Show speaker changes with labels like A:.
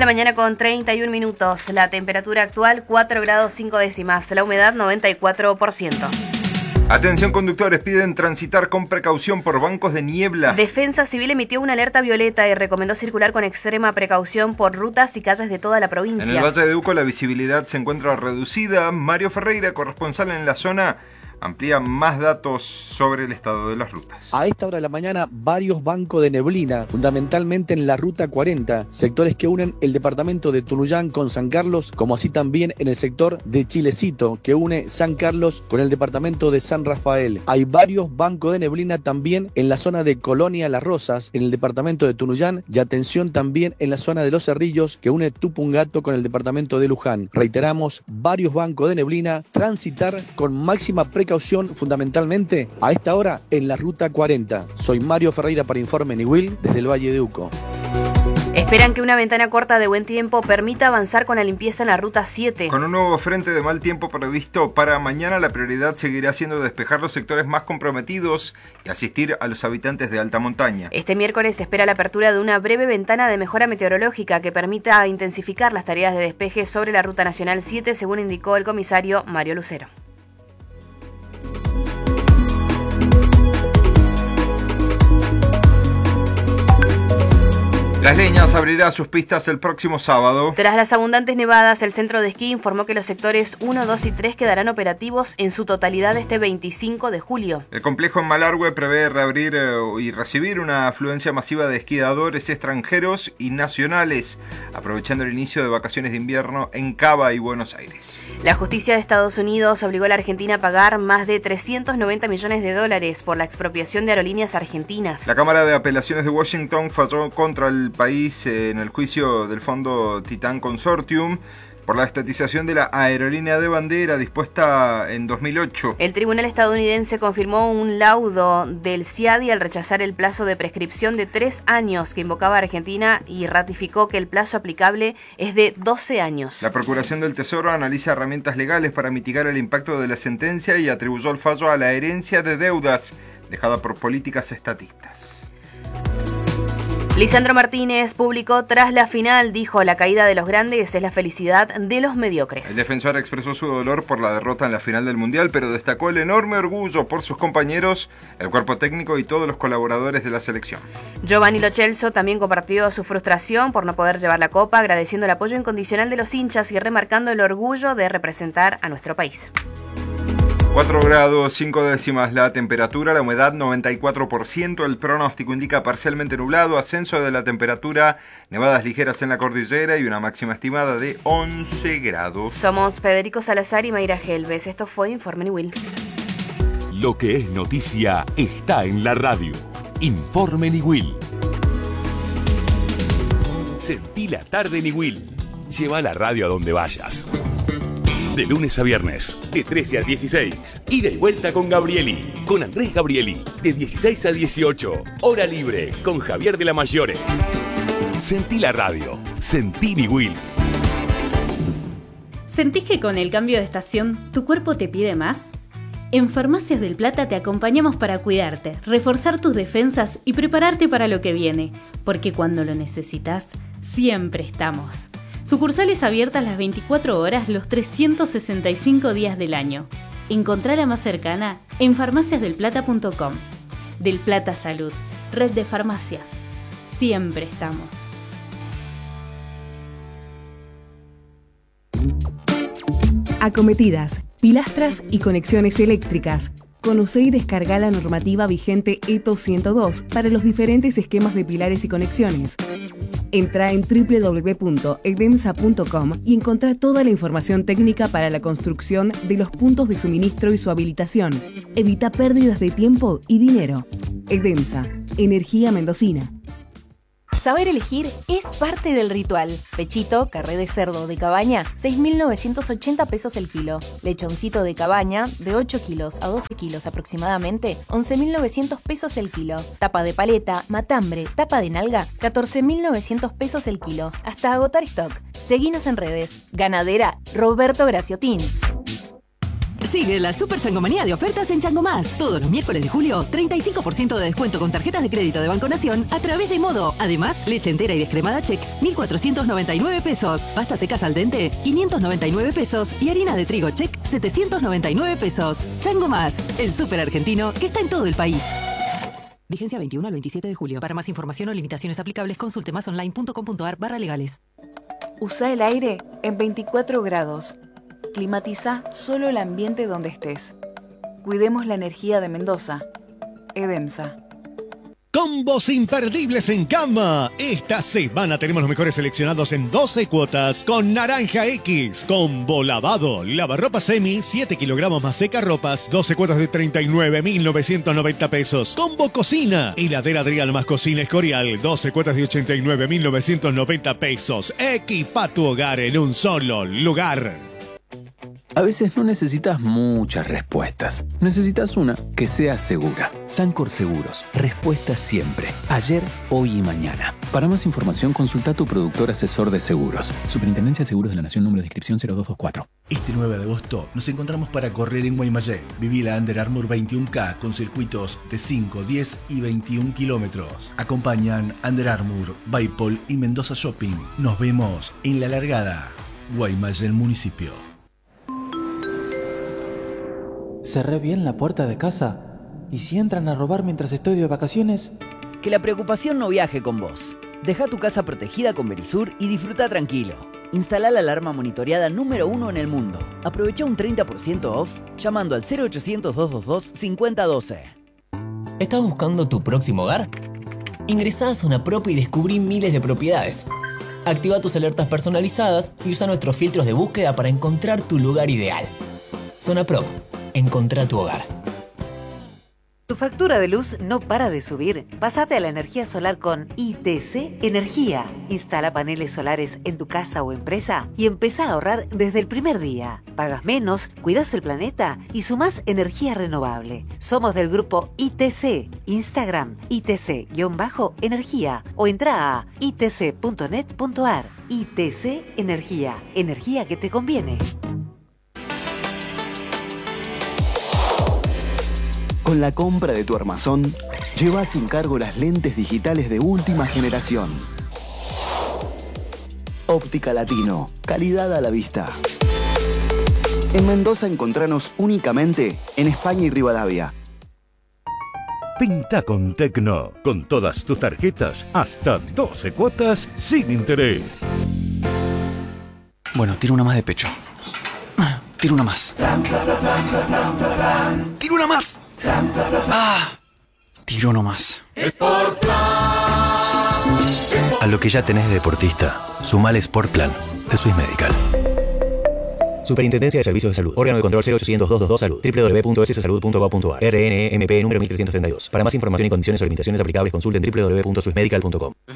A: mañana con 31 minutos. La temperatura actual 4 grados 5 décimas. La humedad 94%.
B: Atención, conductores, piden transitar con precaución por bancos de niebla.
A: Defensa Civil emitió una alerta violeta y recomendó circular con extrema precaución por rutas y calles de toda la provincia.
B: En el Valle de Uco la visibilidad se encuentra reducida. Mario Ferreira, corresponsal en la zona, amplía más datos sobre el estado de las rutas.
C: A esta hora de la mañana, varios bancos de neblina, fundamentalmente en la Ruta 40, sectores que unen el departamento de Tunuyán con San Carlos, como así también en el sector de Chilecito, que une San Carlos con el departamento de San Rafael. Hay varios bancos de neblina también en la zona de Colonia Las Rosas, en el departamento de Tunuyán, y atención también en la zona de Los Cerrillos, que une Tupungato con el departamento de Luján. Reiteramos, varios bancos de neblina, transitar con máxima precaución fundamentalmente a esta hora en la Ruta 40. Soy Mario Ferreira para Informe Niwil desde el Valle de Uco.
A: Esperan que una ventana corta de buen tiempo permita avanzar con la limpieza en la Ruta 7.
B: Con un nuevo frente de mal tiempo previsto para mañana, la prioridad seguirá siendo despejar los sectores más comprometidos y asistir a los habitantes de alta montaña.
A: Este miércoles se espera la apertura de una breve ventana de mejora meteorológica que permita intensificar las tareas de despeje sobre la Ruta Nacional 7, según indicó el comisario Mario Lucero.
B: Las Leñas abrirá sus pistas el próximo sábado.
A: Tras las abundantes nevadas, el centro de esquí informó que los sectores 1, 2 y 3 quedarán operativos en su totalidad este 25 de julio.
B: El complejo en Malargüe prevé reabrir y recibir una afluencia masiva de esquiadores extranjeros y nacionales, aprovechando el inicio de vacaciones de invierno en Cava y Buenos Aires.
A: La justicia de Estados Unidos obligó a la Argentina a pagar más de $390 millones por la expropiación de aerolíneas argentinas.
B: La Cámara de Apelaciones de Washington falló contra el país en el juicio del fondo Titan Consortium por la estatización de la aerolínea de bandera dispuesta en 2008.
A: El tribunal estadounidense confirmó un laudo del CIADI al rechazar el plazo de prescripción de 3 años que invocaba Argentina y ratificó que el plazo aplicable es de 12 años.
B: La Procuración del Tesoro analiza herramientas legales para mitigar el impacto de la sentencia y atribuyó el fallo a la herencia de deudas dejada por políticas estatistas.
A: Lisandro Martínez publicó tras la final, dijo: la caída de los grandes es la felicidad de los mediocres.
B: El defensor expresó su dolor por la derrota en la final del Mundial, pero destacó el enorme orgullo por sus compañeros, el cuerpo técnico y todos los colaboradores de la selección.
A: Giovanni Lo Celso también compartió su frustración por no poder llevar la copa, agradeciendo el apoyo incondicional de los hinchas y remarcando el orgullo de representar a nuestro país.
B: 4 grados 5 décimas la temperatura, la humedad 94%, el pronóstico indica parcialmente nublado, ascenso de la temperatura, nevadas ligeras en la cordillera y una máxima estimada de 11 grados.
A: Somos Federico Salazar y Mayra Gelbes, esto fue Informe Niwil.
D: Lo que es noticia está en la radio. Informe Niwil. Sentí la tarde Niwil. Lleva la radio a donde vayas. De lunes a viernes, de 13 a 16. Ida y vuelta con Gabrieli, con Andrés Gabrieli, de 16 a 18. Hora libre, con Javier de la Mayore. Sentí la radio, sentí Niwil.
E: ¿Sentís que con el cambio de estación tu cuerpo te pide más? En Farmacias del Plata te acompañamos para cuidarte, reforzar tus defensas y prepararte para lo que viene, porque cuando lo necesitas, siempre estamos. Sucursales abiertas las 24 horas los 365 días del año. Encontrá la más cercana en farmaciasdelplata.com. Del Plata Salud, red de farmacias. Siempre estamos.
F: Acometidas, pilastras y conexiones eléctricas. Conoce y descarga la normativa vigente ETO 102 para los diferentes esquemas de pilares y conexiones. Entra en www.edemsa.com y encontrá toda la información técnica para la construcción de los puntos de suministro y su habilitación. Evita pérdidas de tiempo y dinero. Edemsa, energía mendocina.
G: Saber elegir es parte del ritual. Pechito, carré de cerdo de cabaña, 6.980 pesos el kilo. Lechoncito de cabaña, de 8 kilos a 12 kilos aproximadamente, 11.900 pesos el kilo. Tapa de paleta, matambre, tapa de nalga, 14.900 pesos el kilo. Hasta agotar stock. Seguinos en redes. Ganadera Roberto Graciotín.
H: Sigue la Super Changomanía de ofertas en Chango Más. Todos los miércoles de julio, 35% de descuento con tarjetas de crédito de Banco Nación a través de Modo. Además, leche entera y descremada Check, 1.499 pesos. Pasta secas al dente, 599 pesos. Y harina de trigo Check, 799 pesos. Chango Más, el súper argentino que está en todo el país. Vigencia 21 al 27 de julio. Para más información o limitaciones aplicables, consulte masonline.com.ar/legales.
I: Usa el aire en 24 grados. Climatiza solo el ambiente donde estés. Cuidemos la energía de Mendoza. EDEMSA.
J: Combos imperdibles en cama. Esta semana tenemos los mejores seleccionados en 12 cuotas con Naranja X. Combo lavado, lavarropa semi, 7 kilogramos más secarropas, 12 cuotas de 39.990 pesos. Combo cocina, heladera Adrián más cocina Escorial, 12 cuotas de 89.990 pesos. Equipa tu hogar en un solo lugar.
K: A veces no necesitas muchas respuestas. Necesitas una que sea segura. Sancor Seguros. Respuesta siempre. Ayer, hoy y mañana. Para más información, consulta a tu productor asesor de seguros. Superintendencia de Seguros de la Nación, número de inscripción 0224.
L: Este 9 de agosto nos encontramos para correr en Guaymallén. Viví la Under Armour 21K con circuitos de 5, 10 y 21 kilómetros. Acompañan Under Armour, Baipol y Mendoza Shopping. Nos vemos en la largada. Guaymallén Municipio.
M: Cerré bien la puerta de casa. ¿Y si entran a robar mientras estoy de vacaciones?
N: Que la preocupación no viaje con vos. Deja tu casa protegida con Verisur y disfruta tranquilo. Instala la alarma monitoreada número 1 en el mundo. Aprovecha un 30% off llamando al 0800-222-5012.
O: ¿Estás buscando tu próximo hogar? Ingresá a Zona Prop y descubrí miles de propiedades. Activa tus alertas personalizadas y usa nuestros filtros de búsqueda para encontrar tu lugar ideal. Zona Prop. Encontrá tu hogar.
P: ¿Tu factura de luz no para de subir? Pásate a la energía solar con ITC Energía. Instala paneles solares en tu casa o empresa y empezá a ahorrar desde el primer día. Pagas menos, cuidas el planeta y sumás energía renovable. Somos del grupo ITC. Instagram ITC-energía o entra a itc.net.ar. ITC Energía. Energía que te conviene.
Q: Con la compra de tu armazón, lleva sin cargo las lentes digitales de última generación. Óptica Latino, calidad a la vista. En Mendoza encontranos únicamente en España y Rivadavia.
R: Pinta con Tecno, con todas tus tarjetas, hasta 12 cuotas sin interés.
K: Bueno, tiro una más de pecho. Tiro una más. Tiro una más. Tiro no más.
S: A lo que ya tenés de deportista, sumale Sport Plan de Swiss Medical.
T: Superintendencia de Servicios de Salud. Órgano de control 0800-222 Salud. www.sssalud.gov.ar. RNMP número 1332. Para más información y condiciones o limitaciones aplicables, consulten www.swissmedical.com.